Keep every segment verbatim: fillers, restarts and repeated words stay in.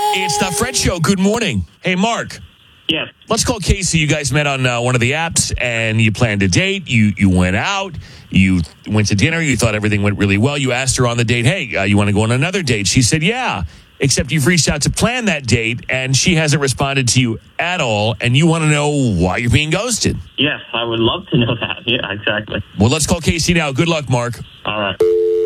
It's the Fred Show. Good morning. Hey, Mark. Yes. Let's call Casey. You guys met on uh, one of the apps, and you planned a date. You you went out. You went to dinner. You thought everything went really well. You asked her on the date, hey, uh, you want to go on another date? She said, yeah, except you've reached out to plan that date, and she hasn't responded to you at all, and you want to know why you're being ghosted. Yes, I would love to know that. Yeah, exactly. Well, let's call Casey now. Good luck, Mark. All right.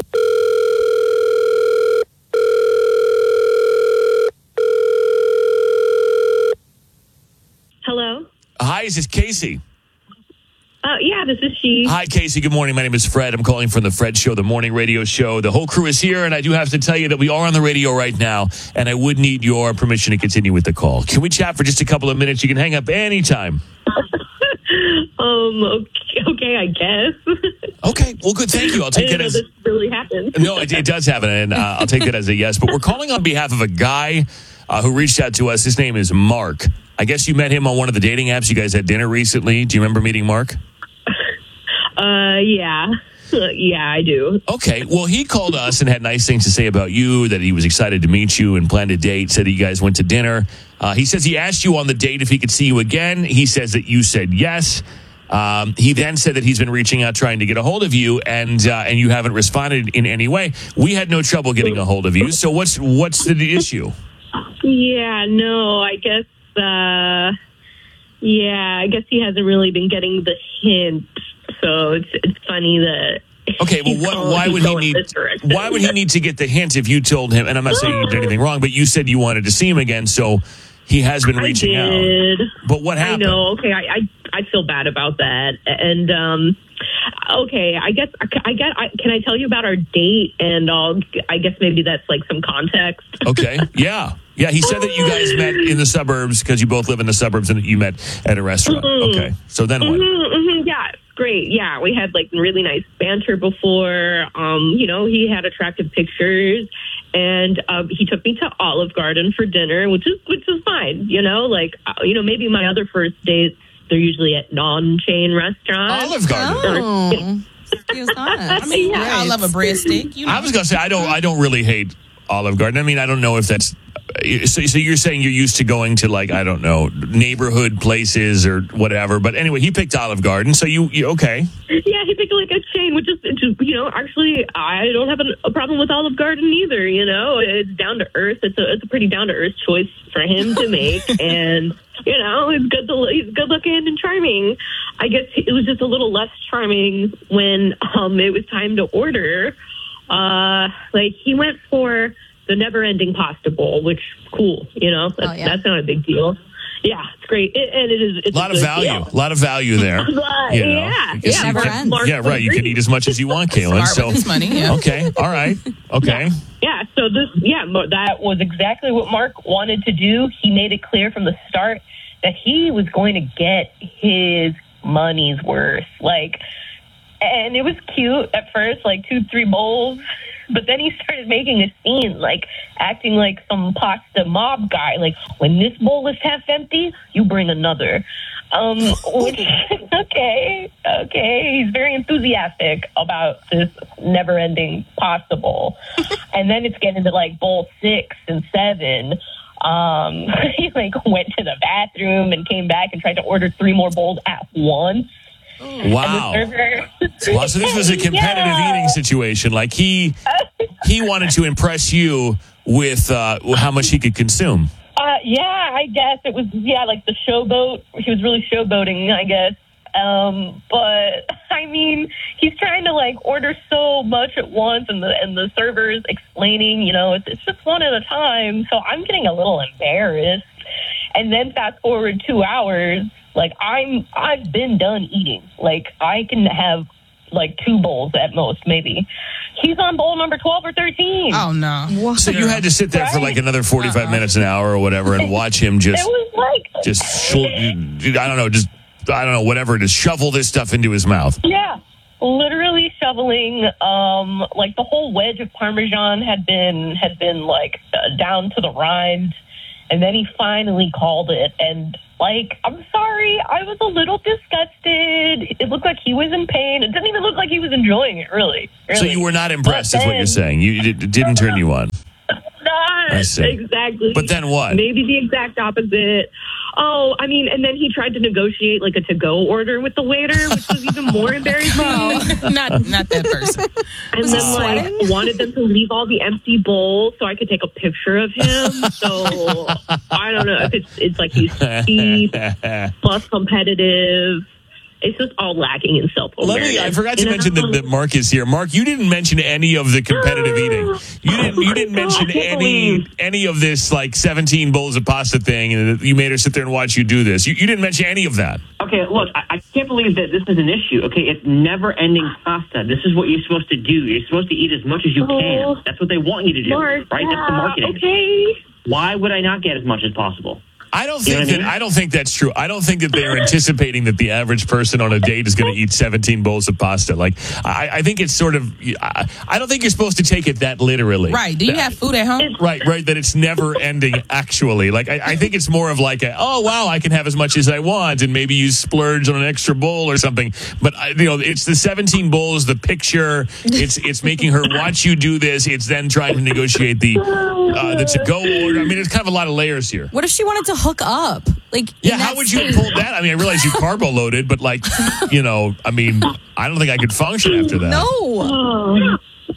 Hello? Hi, is this Casey? Uh, yeah, this is she. Hi, Casey. Good morning. My name is Fred. I'm calling from the Fred Show, the morning radio show. The whole crew is here, and I do have to tell you that we are on the radio right now, and I would need your permission to continue with the call. Can we chat for just a couple of minutes? You can hang up anytime. um, okay, okay, I guess. Okay. Well, good. Thank you. I'll take I that didn't as... know this really happened. No, it, it does happen, and uh, I'll take that as a yes. But we're calling on behalf of a guy uh, who reached out to us. His name is Mark. I guess you met him on one of the dating apps. You guys had dinner recently. Do you remember meeting Mark? Uh, yeah. Yeah, I do. Okay. Well, he called us and had nice things to say about you, that he was excited to meet you and planned a date, said that you guys went to dinner. Uh, he says he asked you on the date if he could see you again. He says that you said yes. Um, he then said that he's been reaching out trying to get a hold of you, and uh, and you haven't responded in any way. We had no trouble getting a hold of you. So what's what's the issue? Yeah, no, I guess, uh, yeah, I guess he hasn't really been getting the hint. So it's it's funny that. Okay, well, what, why would he need? Why would he need to get the hint if you told him? And I'm not saying you did anything wrong, but you said you wanted to see him again, so he has been reaching I did. out. But what happened? I know. Okay, I, I I feel bad about that, and um, okay, I guess I get. I, can I tell you about our date? And I'll. I guess maybe that's like some context. Okay. Yeah. Yeah. He said that you guys met in the suburbs because you both live in the suburbs, and that you met at a restaurant. Mm-hmm. Okay. So then what? Mm-hmm, mm-hmm, yeah. Great. Yeah, we had like really nice banter before. Um, you know, he had attractive pictures, and um, he took me to Olive Garden for dinner, which is which is fine. You know, like uh, you know, maybe my other first dates they're usually at non-chain restaurants. Olive Garden. Oh. Excuse me. I mean, Yeah. we all love a breadstick. You know. I was gonna say I don't. I don't really hate Olive Garden. I mean, I don't know if that's. So, so you're saying you're used to going to, like, I don't know, neighborhood places or whatever. But anyway, he picked Olive Garden. So you, you okay. Yeah, he picked like a chain, which is, it's just, you know, actually, I don't have a, a problem with Olive Garden either. You know, it's down to earth. It's a, it's a pretty down to earth choice for him to make. And, you know, he's good, to, he's good looking and charming. I guess it was just a little less charming when um, it was time to order. Uh, like, he went for the never-ending pasta bowl, which cool, you know, that's, oh, yeah. that's not a big deal. Yeah, it's great, it, and it is. It's a lot a of good value, deal. a lot of value there. You know, yeah, you yeah, never can, ends. Mark yeah, right. You can eat as much as you want, Kaylin. Smart So with his money, yeah. okay, all right, okay. Yeah, so this, yeah, that was exactly what Mark wanted to do. He made it clear from the start that he was going to get his money's worth. Like, and it was cute at first, like two, three bowls. But then he started making a scene, like acting like some pasta mob guy. Like, when this bowl is half empty, you bring another. Um, which, okay, okay. He's very enthusiastic about this never-ending pasta bowl. And then it's getting to, like, bowl six and seven. Um, he, like, went to the bathroom and came back and tried to order three more bowls at once. Wow. Server, Wow. So this was a competitive yeah. eating situation. Like he he wanted to impress you with uh, how much he could consume. Uh, yeah, I guess it was, yeah, like the showboat. He was really showboating, I guess. Um, but I mean, he's trying to like order so much at once, and the and the server's explaining, you know, it's, it's just one at a time. So I'm getting a little embarrassed. And then fast forward two hours, like I'm, I've been done eating. Like I can have like two bowls at most, maybe. He's on bowl number twelve or thirteen. Oh, no. So you had to sit there for like another forty-five Uh-uh. minutes, an hour or whatever, and watch him just, It was like, just, sh- I don't know, just, I don't know, whatever it is, shovel this stuff into his mouth. yeah, literally shoveling, um, like the whole wedge of Parmesan had been, had been like uh, down to the rind. And then he finally called it. And, like, I'm sorry, I was a little disgusted. It looked like he was in pain. It didn't even look like he was enjoying it, really. really. So you were not impressed, But is what then- you're saying. You, it didn't turn you on. No, I see. Exactly. But then what? Maybe the exact opposite. Oh, I mean, and then he tried to negotiate like a to-go order with the waiter, which was even more embarrassing. not not that person. And then like wanted them to leave all the empty bowls so I could take a picture of him. So I don't know if it's it's like he's cheap plus competitive. It's just all lacking in self-awareness. Let me, I forgot to You mention know? that, that Mark is here. Mark, you didn't mention any of the competitive eating. You didn't. You didn't mention any any of this like seventeen bowls of pasta thing, and you made her sit there and watch you do this. You, you didn't mention any of that. Okay, look, I, I can't believe that this is an issue. Okay, it's never-ending pasta. This is what you're supposed to do. You're supposed to eat as much as you Oh, can. That's what they want you to do, Mark, right? That's the yeah, marketing. okay. Why would I not get as much as possible? I don't You know think what I that. mean? I don't think that's true. I don't think that they are anticipating that the average person on a date is going to eat seventeen bowls of pasta. Like, I, I think it's sort of. I, I don't think you're supposed to take it that literally. Right. Do you have food at home? Right, right. That it's never ending. Actually, like I, I think it's more of like a, oh wow, I can have as much as I want, and maybe you splurge on an extra bowl or something. But I, you know, it's the seventeen bowls, the picture. It's it's making her watch you do this. It's then trying to negotiate the uh, the to go order. I mean, it's kind of a lot of layers here. What if she wanted to hook up? Like, Yeah, in how that would you state? have pulled that? I mean, I realize you carbo loaded, but like, you know, I mean, I don't think I could function after that. No. Oh.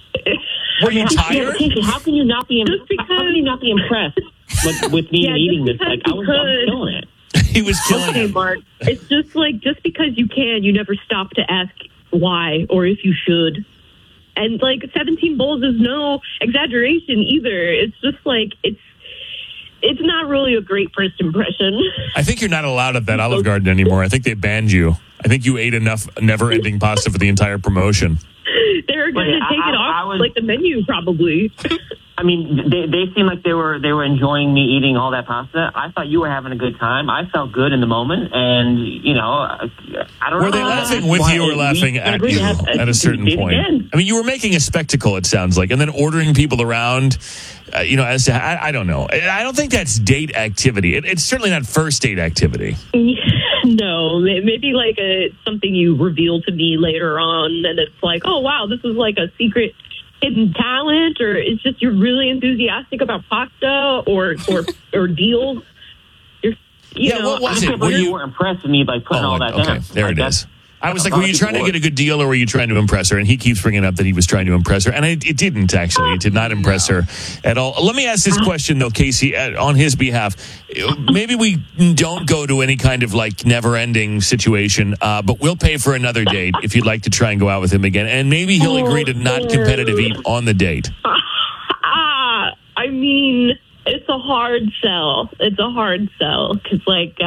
Were you Yeah, tired? but Casey, how can you not be? Im- Just because- how can you not be impressed with, with me Yeah, eating just this? Like I was, because I was you killing it. He was killing Okay, it. Mark. It's just like just because you can, you never stop to ask why or if you should. And like seventeen bowls is no exaggeration either. It's just like it's it's not really a great first impression. I think you're not allowed at that Olive Garden anymore. I think they banned you. I think you ate enough never-ending pasta for the entire promotion. They're going to Wait, I- take it I- off I was- like the menu probably. I mean, they they seemed like they were they were enjoying me eating all that pasta. I thought you were having a good time. I felt good in the moment, and you know, I I don't Were know. they laughing with Why- you or we laughing can at agree you to have- at a certain date point? again. I mean, you were making a spectacle, it sounds like, and then ordering people around, uh, you know, as to, I, I don't know. I don't think that's date activity. It, it's certainly not first date activity. No, maybe like a something you reveal to me later on, and it's like, oh wow, this is like a secret hidden talent, or it's just you're really enthusiastic about pasta or or or deals. You're, you Yeah, know, what was I it? can't Were believe you- you weren't impressed with me by putting all that okay, down. there Like, it that's- is. I was that's like, a were lot you of trying to people get a good deal, or were you trying to impress her? And he keeps bringing up that he was trying to impress her, and it, it didn't actually. It did not impress her at all. Let me ask this question though, Casey, uh, on his behalf. Maybe we don't go to any kind of like never-ending situation, uh, but we'll pay for another date if you'd like to try and go out with him again, and maybe he'll agree to not competitive eat on the date. ah, I mean, it's a hard sell. It's a hard sell because, like, uh,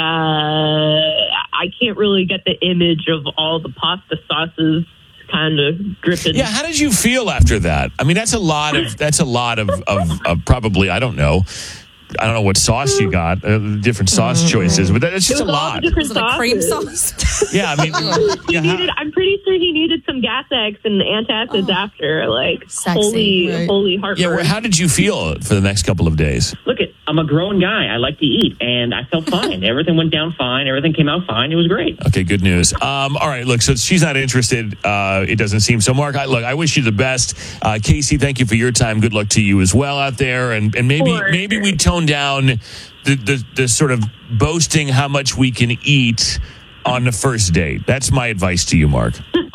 I can't really get the image of all the pasta sauces kind of dripping. Yeah, how did you feel after that? I mean, that's a lot of that's a lot of of, of probably I don't know. I don't know what sauce you got, uh, different sauce choices, but that's just It a was all lot. the different Was it a cream sauces. sauce? Yeah, I mean, He yeah, needed, I'm pretty sure he needed some gas X and antacids after. Like, Sexy, holy, right. holy heartburn. yeah. Well, how did you feel for the next couple of days? Look, it, I'm a grown guy. I like to eat, and I felt fine. Everything went down fine. Everything came out fine. It was great. Okay, good news. Um, all right, look, so she's not interested. Uh, it doesn't seem so. Mark, I, look, I wish you the best. Uh, Casey, thank you for your time. Good luck to you as well out there, and and maybe Sure. maybe we tone down the, the the sort of boasting how much we can eat on the first date. That's my advice to you, Mark.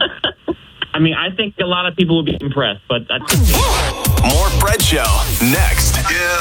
I mean, I think a lot of people would be impressed, but that's More Fred Show next.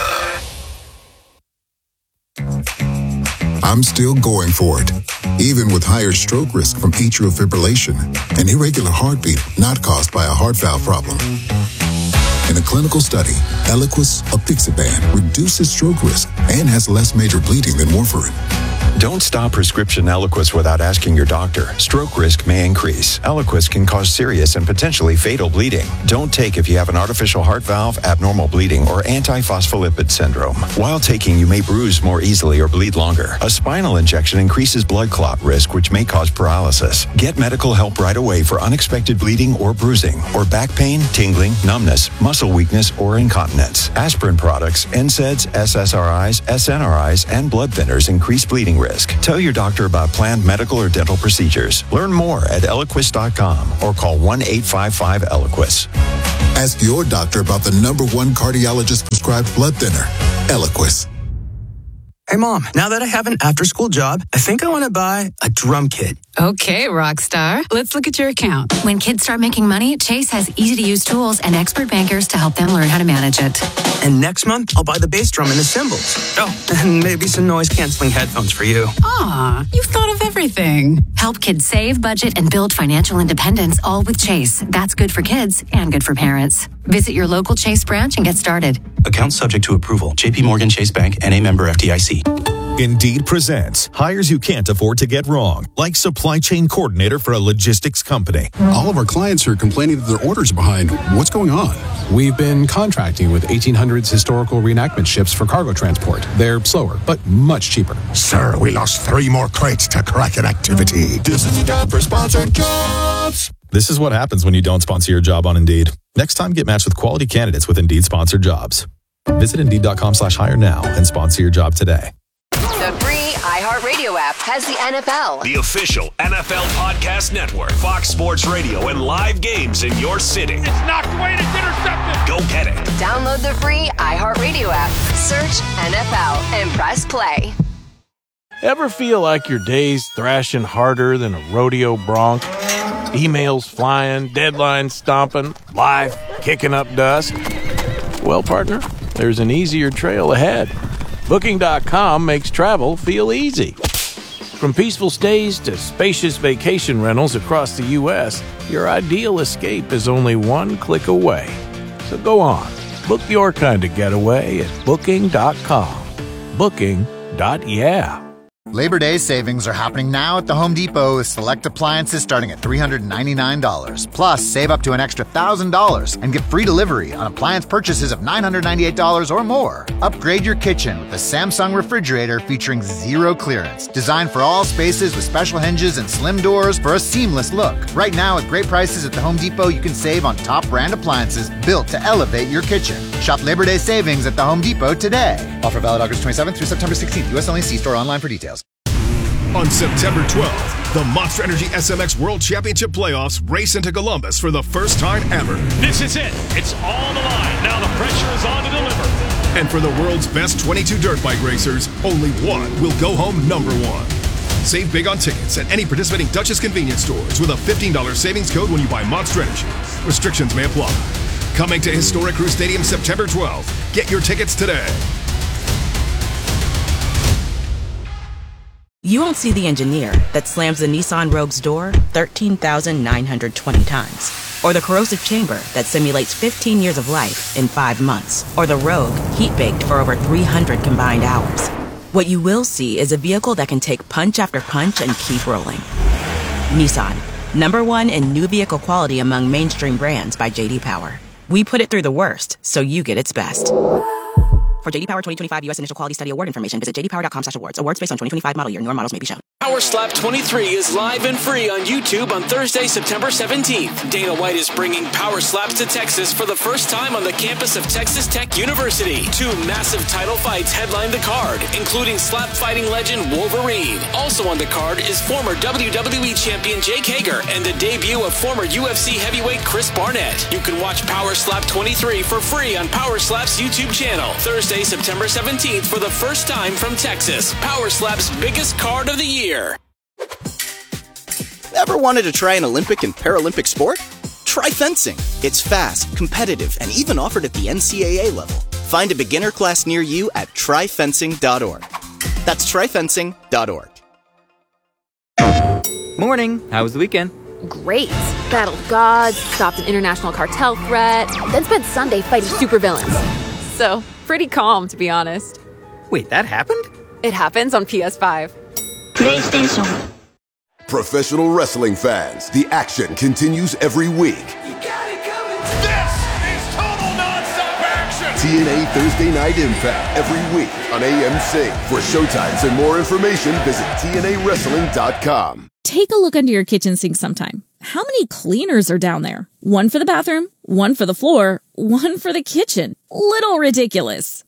I'm still going for it, even with higher stroke risk from atrial fibrillation, an irregular heartbeat not caused by a heart valve problem. In a clinical study, Eliquis apixaban reduces stroke risk and has less major bleeding than warfarin. Don't stop prescription Eliquis without asking your doctor. Stroke risk may increase. Eliquis can cause serious and potentially fatal bleeding. Don't take if you have an artificial heart valve, abnormal bleeding, or antiphospholipid syndrome. While taking, you may bruise more easily or bleed longer. A spinal injection increases blood clot risk, which may cause paralysis. Get medical help right away for unexpected bleeding or bruising, or back pain, tingling, numbness, muscle weakness, or incontinence. Aspirin products, N SAIDs, S S R Is, S N R Is, and blood thinners increase bleeding risk. Tell your doctor about planned medical or dental procedures. Learn more at Eliquis dot com or call one eight five five Eliquis. Ask your doctor about the number one cardiologist prescribed blood thinner, Eliquis. Hey, Mom, now that I have an after-school job, I think I want to buy a drum kit. Okay, rock star. Let's look at your account. When kids start making money, Chase has easy-to-use tools and expert bankers to help them learn how to manage it. And next month, I'll buy the bass drum and the cymbals. Oh, and maybe some noise-canceling headphones for you. Aw, you've thought of everything. Help kids save, budget, and build financial independence, all with Chase. That's good for kids and good for parents. Visit your local Chase branch and get started. Account subject to approval. J P Morgan Chase Bank, N A member F D I C. Indeed presents hires you can't afford to get wrong, like supply chain coordinator for a logistics company. All of our clients are complaining that their orders are behind. What's going on? We've been contracting with eighteen hundreds historical reenactment ships for cargo transport. They're slower, but much cheaper. Sir, we lost three more crates to Kraken activity. This is the job for sponsored jobs. This is what happens when you don't sponsor your job on Indeed. Next time, get matched with quality candidates with Indeed sponsored jobs. Visit Indeed.com slash hire now and sponsor your job today. The free iHeartRadio app has the N F L. The official N F L podcast network, Fox Sports Radio, and live games in your city. It's knocked away and it's intercepted. Go get it. Download the free iHeartRadio app. Search N F L and press play. Ever feel like your day's thrashing harder than a rodeo bronc? Emails flying, deadlines stomping, life kicking up dust? Well, partner, there's an easier trail ahead. Booking dot com makes travel feel easy. From peaceful stays to spacious vacation rentals across the U S, your ideal escape is only one click away. So go on, book your kind of getaway at Booking dot com. Booking. Yeah. Labor Day savings are happening now at the Home Depot with select appliances starting at three hundred ninety-nine dollars. Plus, save up to an extra one thousand dollars and get free delivery on appliance purchases of nine hundred ninety-eight dollars or more. Upgrade your kitchen with the Samsung refrigerator featuring zero clearance. Designed for all spaces with special hinges and slim doors for a seamless look. Right now, with great prices at the Home Depot, you can save on top brand appliances built to elevate your kitchen. Shop Labor Day savings at the Home Depot today. Offer valid August twenty-seventh through September sixteenth. U S only. See store online for details. On September twelfth, the Monster Energy S M X World Championship Playoffs race into Columbus for the first time ever. This is it. It's all the line. Now the pressure is on to deliver. And for the world's best twenty-two dirt bike racers, only one will go home number one. Save big on tickets at any participating Dutchess convenience stores with a fifteen dollars savings code when you buy Monster Energy. Restrictions may apply. Coming to historic Crew Stadium September twelfth. Get your tickets today. You won't see the engineer that slams the Nissan Rogue's door thirteen thousand nine hundred twenty times. Or the corrosive chamber that simulates fifteen years of life in five months. Or the Rogue heat-baked for over three hundred combined hours. What you will see is a vehicle that can take punch after punch and keep rolling. Nissan, number one in new vehicle quality among mainstream brands by J D Power. We put it through the worst, so you get its best. For J D Power twenty twenty-five U S Initial Quality Study Award information, visit j d power dot com slash awards. Awards based on twenty twenty-five model year. Newer models may be shown. Power Slap twenty-three is live and free on YouTube on Thursday, September seventeenth. Dana White is bringing Power Slaps to Texas for the first time on the campus of Texas Tech University. Two massive title fights headline the card, including slap fighting legend Wolverine. Also on the card is former W W E champion Jake Hager and the debut of former U F C heavyweight Chris Barnett. You can watch Power Slap twenty-three for free on Power Slap's YouTube channel. Thursday, September seventeenth for the first time from Texas. Power Slap's biggest card of the year. Ever wanted to try an Olympic and Paralympic sport? Try fencing. It's fast, competitive, and even offered at the N C A A level. Find a beginner class near you at try fencing dot org. That's try fencing dot org. Morning. How was the weekend? Great. Battled gods, stopped an international cartel threat, then spent Sunday fighting supervillains. So, pretty calm, to be honest. Wait, that happened? It happens on P S five. PlayStation. Professional wrestling fans, the action continues every week. You got it coming. This is total nonstop action. T N A Thursday Night Impact every week on A M C. For showtimes and more information, visit T N A wrestling dot com. Take a look under your kitchen sink sometime. How many cleaners are down there? One for the bathroom, one for the floor, one for the kitchen. Little ridiculous.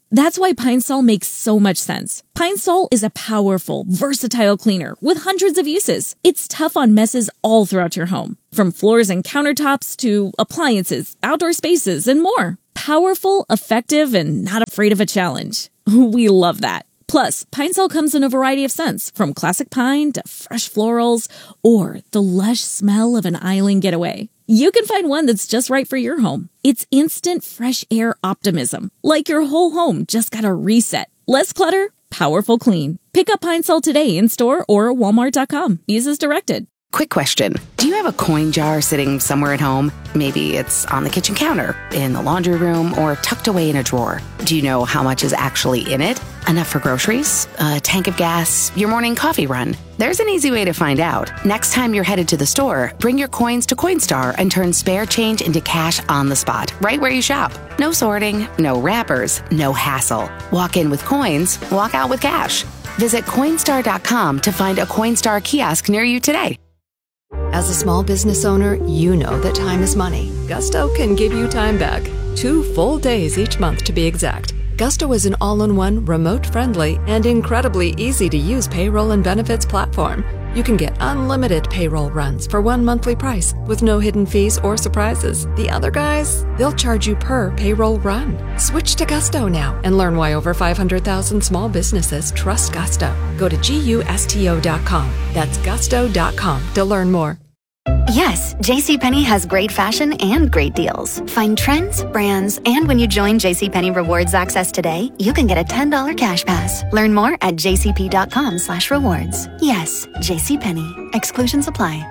That's why Pine Sol makes so much sense. Pine Sol is a powerful, versatile cleaner with hundreds of uses. It's tough on messes all throughout your home, from floors and countertops to appliances, outdoor spaces, and more. Powerful, effective, and not afraid of a challenge. We love that. Plus, Pine Sol comes in a variety of scents, from classic pine to fresh florals, or the lush smell of an island getaway. You can find one that's just right for your home. It's instant fresh air optimism, like your whole home just got a reset. Less clutter, powerful clean. Pick up Pine Sol today in store or walmart dot com. Use as directed. Quick question. Do you have a coin jar sitting somewhere at home? Maybe it's on the kitchen counter, in the laundry room, or tucked away in a drawer. Do you know how much is actually in it? Enough for groceries? A tank of gas? Your morning coffee run? There's an easy way to find out. Next time you're headed to the store, bring your coins to Coinstar and turn spare change into cash on the spot, right where you shop. No sorting, no wrappers, no hassle. Walk in with coins, walk out with cash. Visit Coinstar dot com to find a Coinstar kiosk near you today. As a small business owner, you know that time is money. Gusto can give you time back. Two full days each month to be exact. Gusto is an all-in-one, remote-friendly, and incredibly easy-to-use payroll and benefits platform. You can get unlimited payroll runs for one monthly price with no hidden fees or surprises. The other guys, they'll charge you per payroll run. Switch to Gusto now and learn why over five hundred thousand small businesses trust Gusto. Go to gusto dot com. That's gusto dot com to learn more. Yes, JCPenney has great fashion and great deals. Find trends, brands, and when you join JCPenney Rewards Access today, you can get a ten dollars cash pass. Learn more at jcp dot com slash rewards. Yes, JCPenney. Exclusions apply.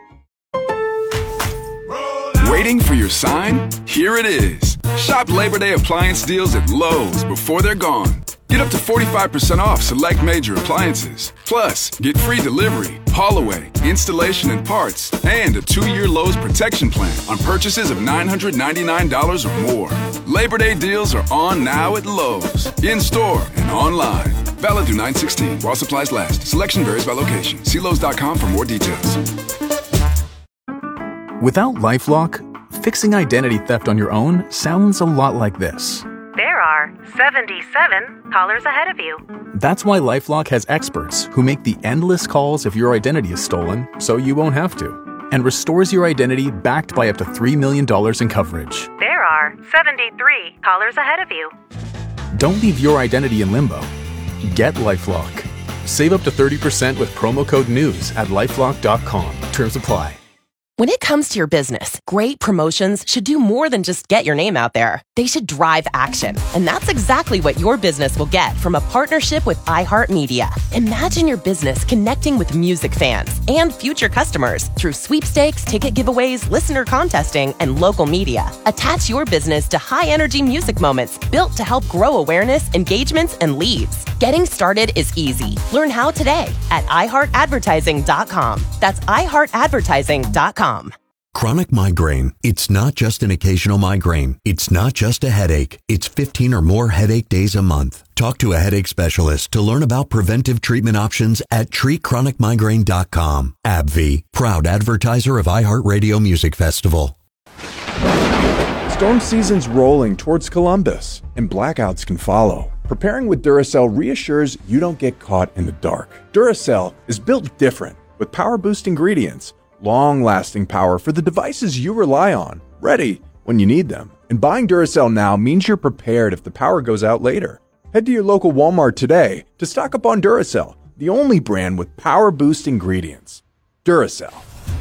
Waiting for your sign? Here it is. Shop Labor Day appliance deals at Lowe's before they're gone. Get up to forty-five percent off select major appliances. Plus, get free delivery, haul away, installation and parts, and a two-year Lowe's protection plan on purchases of nine hundred ninety-nine dollars or more. Labor Day deals are on now at Lowe's, in-store and online. Valid through nine sixteen while supplies last. Selection varies by location. See Lowe's dot com for more details. Without LifeLock, fixing identity theft on your own sounds a lot like this. There are seventy-seven callers ahead of you. That's why LifeLock has experts who make the endless calls if your identity is stolen, so you won't have to, and restores your identity backed by up to three million dollars in coverage. There are seventy-three callers ahead of you. Don't leave your identity in limbo. Get LifeLock. Save up to thirty percent with promo code NEWS at lifelock dot com. Terms apply. When it comes to your business, great promotions should do more than just get your name out there. They should drive action. And that's exactly what your business will get from a partnership with iHeartMedia. Imagine your business connecting with music fans and future customers through sweepstakes, ticket giveaways, listener contesting, and local media. Attach your business to high-energy music moments built to help grow awareness, engagements, and leads. Getting started is easy. Learn how today at i heart advertising dot com. That's i heart advertising dot com. Chronic migraine. It's not just an occasional migraine. It's not just a headache. It's fifteen or more headache days a month. Talk to a headache specialist to learn about preventive treatment options at treat chronic migraine dot com. AbbVie, proud advertiser of iHeartRadio Music Festival. Storm season's rolling towards Columbus, and blackouts can follow. Preparing with Duracell reassures you don't get caught in the dark. Duracell is built different, with power-boost ingredients, long-lasting power for the devices you rely on, ready when you need them. And buying Duracell now means you're prepared if the power goes out later. Head to your local Walmart today to stock up on Duracell, the only brand with power-boost ingredients. Duracell.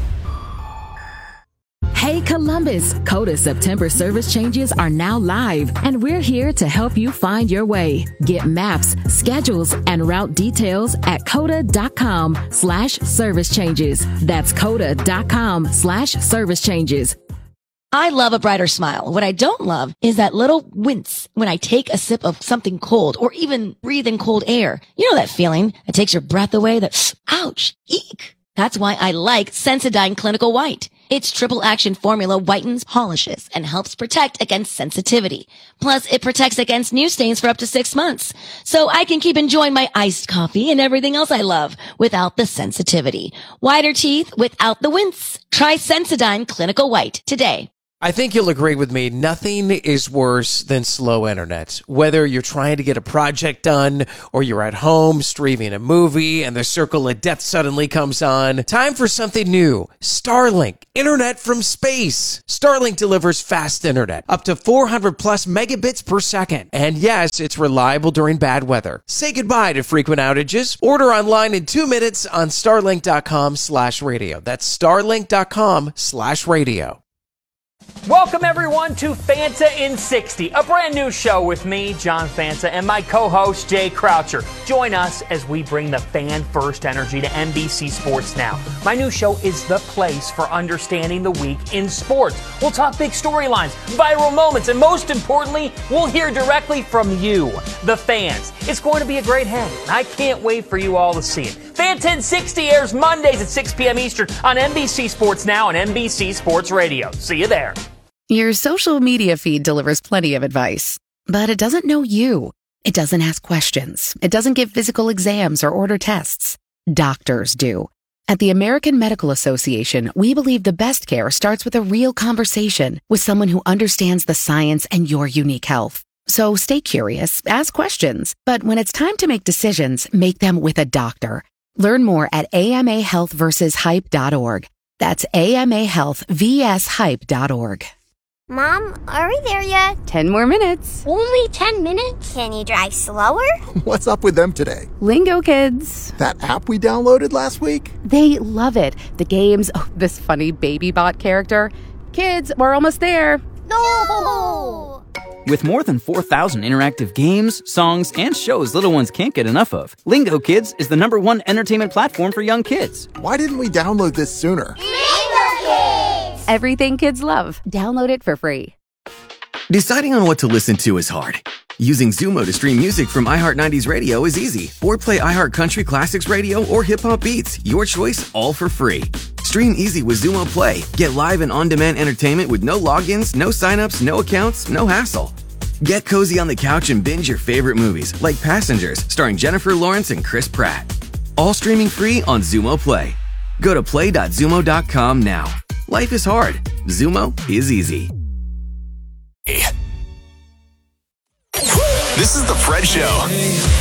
Hey Columbus, Coda September service changes are now live, and we're here to help you find your way. Get maps, schedules, and route details at coda dot com slash service changes. That's coda dot com slash service changes. I love a brighter smile. What I don't love is that little wince when I take a sip of something cold or even breathe in cold air. You know that feeling that takes your breath away, that ouch, eek. That's why I like Sensodyne Clinical White. Its triple action formula whitens, polishes, and helps protect against sensitivity. Plus, it protects against new stains for up to six months. So I can keep enjoying my iced coffee and everything else I love without the sensitivity. Whiter teeth without the wince. Try Sensodyne Clinical White today. I think you'll agree with me. Nothing is worse than slow internet. Whether you're trying to get a project done or you're at home streaming a movie and the circle of death suddenly comes on. Time for something new. Starlink. Internet from space. Starlink delivers fast internet. Up to four hundred plus megabits per second. And yes, it's reliable during bad weather. Say goodbye to frequent outages. Order online in two minutes on starlink.com slash radio. That's starlink.com slash radio. Welcome, everyone, to Fanta in sixty, a brand new show with me, John Fanta, and my co-host, Jay Croucher. Join us as we bring the fan-first energy to N B C Sports Now. My new show is the place for understanding the week in sports. We'll talk big storylines, viral moments, and most importantly, we'll hear directly from you, the fans. It's going to be a great hang, and I can't wait for you all to see it. Fanta in sixty airs Mondays at six p.m. Eastern on N B C Sports Now and N B C Sports Radio. See you there. Your social media feed delivers plenty of advice, but it doesn't know you. It doesn't ask questions. It doesn't give physical exams or order tests. Doctors do. At the American Medical Association, we believe the best care starts with a real conversation with someone who understands the science and your unique health. So stay curious, ask questions, but when it's time to make decisions, make them with a doctor. Learn more at A M A health versus hype dot org. That's A M A health versus hype dot org. Mom, are we there yet? Ten more minutes. Only ten minutes? Can you drive slower? What's up with them today? Lingo Kids. That app we downloaded last week? They love it. The games, oh, this funny baby bot character. Kids, we're almost there. No! With more than four thousand interactive games, songs, and shows little ones can't get enough of, Lingo Kids is the number one entertainment platform for young kids. Why didn't we download this sooner? Lingo Kids! Everything kids love. Download it for free. Deciding on what to listen to is hard. Using Zumo to stream music from iHeart nineties Radio is easy. Or play iHeart Country Classics Radio or Hip Hop Beats. Your choice, all for free. Stream easy with Zumo Play. Get live and on-demand entertainment with no logins, no signups, no accounts, no hassle. Get cozy on the couch and binge your favorite movies, like Passengers, starring Jennifer Lawrence and Chris Pratt. All streaming free on Zumo Play. Go to play dot zumo dot com now. Life is hard. Zumo is easy. This is The Fred Show.